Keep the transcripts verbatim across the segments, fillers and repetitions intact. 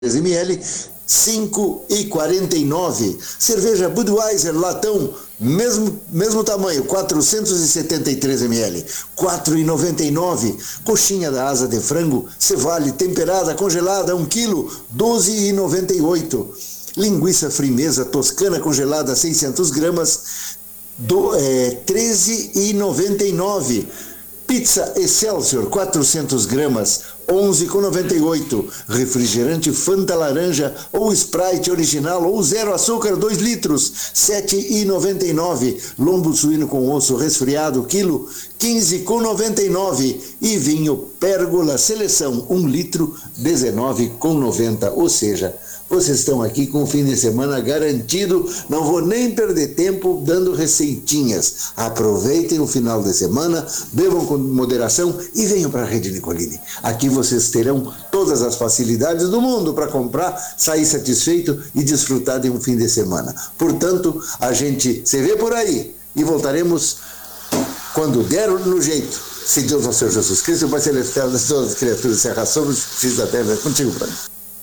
mililitros, cinco e quarenta e nove. Cerveja Budweiser latão, mesmo, mesmo tamanho, quatrocentos e setenta e três mililitros, quatro e noventa e nove. Coxinha da asa de frango Cevale temperada congelada, um quilo, doze e noventa e oito. Linguiça frimeza toscana congelada, seiscentos gramas, do, é, treze e noventa e nove. Pizza Excelsior, quatrocentos gramas, onze e noventa e oito. Refrigerante Fanta Laranja ou Sprite original ou zero açúcar, dois litros, sete e noventa e nove. Lombo suíno com osso resfriado, quilo, quinze e noventa e nove. E vinho Pérgola Seleção, um litro, dezenove e noventa. Ou seja, vocês estão aqui com o fim de semana garantido. Não vou nem perder tempo dando receitinhas. Aproveitem o final de semana, bebam com moderação e venham para a Rede Nicolini. Aqui vocês terão todas as facilidades do mundo para comprar, sair satisfeito e desfrutar de um fim de semana. Portanto, a gente se vê por aí e voltaremos quando der no jeito. Se Deus nosso Senhor Jesus Cristo, o Pai Celestial das todas as criaturas, Serra sobre os filhos da terra, contigo, Pai.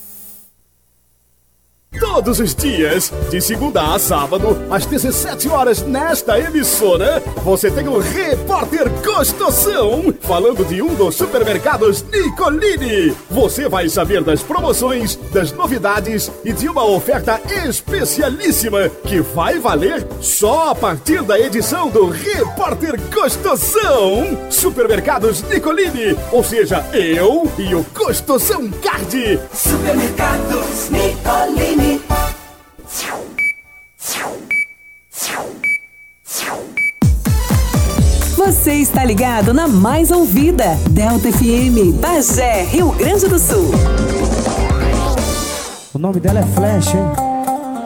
Todos os dias, de segunda a sábado, às dezessete horas, nesta emissora, você tem o Repórter Gostosão, falando de um dos supermercados Nicolini. Você vai saber das promoções, das novidades e de uma oferta especialíssima que vai valer só a partir da edição do Repórter Gostosão. Supermercados Nicolini, ou seja, eu e o Gostosão Card. Supermercados Nicolini. Você está ligado na mais ouvida, Delta F M, Bagé, Rio Grande do Sul. O nome dela é Flash, hein?